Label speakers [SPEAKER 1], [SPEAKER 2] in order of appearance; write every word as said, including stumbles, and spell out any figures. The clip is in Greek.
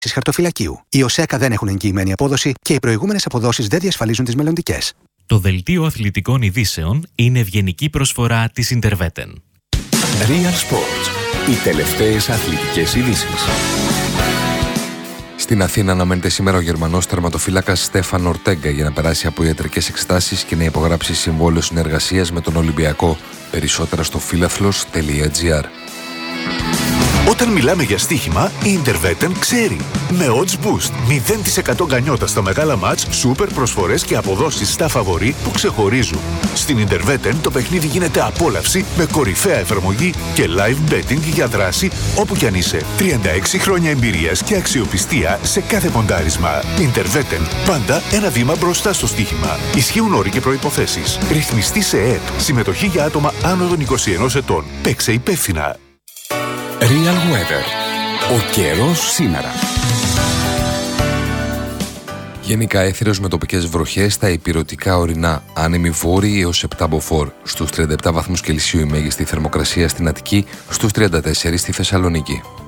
[SPEAKER 1] χαρτοφυλακίου. Οι ΟΣΕΚΑ δεν έχουν εγγυημένη απόδοση και οι προηγούμενες αποδόσεις δεν διασφαλίζουν τις μελλοντικές.
[SPEAKER 2] Το δελτίο αθλητικών ειδήσεων είναι ευγενική προσφορά της Interveten.
[SPEAKER 3] Real Sports. Οι τελευταίες αθλητικές ειδήσεις.
[SPEAKER 4] Στην Αθήνα αναμένεται σήμερα ο Γερμανός τερματοφύλακας Στέφαν Ορτέγκα για να περάσει από ιατρικές εξετάσεις και να υπογράψει συμβόλαιο συνεργασίας με τον Ολυμπιακό. Περισσότερα στο φίλαθλος τελεία τζι άρ.
[SPEAKER 5] Όταν μιλάμε για στοίχημα, η Interveten ξέρει. Με odds boost, μηδέν τοις εκατό γκανιότα στα μεγάλα μάτς, σούπερ προσφορές και αποδόσεις στα φαβορί που ξεχωρίζουν. Στην Interveten το παιχνίδι γίνεται απόλαυση με κορυφαία εφαρμογή και live betting για δράση όπου κι αν είσαι. τριάντα έξι χρόνια εμπειρίας και αξιοπιστία σε κάθε ποντάρισμα. Interveten, πάντα ένα βήμα μπροστά στο στοίχημα. Ισχύουν όροι και προϋποθέσεις. Ρυθμιστή σε ΕΕΠ. Συμμετοχή για άτομα άνω των είκοσι ενός ετών. Παίξε υπεύθυνα.
[SPEAKER 3] Real Weather. Ο καιρός σήμερα.
[SPEAKER 4] Γενικά έθριος με τοπικές βροχές στα ηπειρωτικά ορεινά, άνεμοι βόρειοι έως επτά μποφόρ. Στους τριάντα επτά βαθμούς Κελσίου η μέγιστη θερμοκρασία στην Αττική, στους τριάντα τέσσερα στη Θεσσαλονίκη.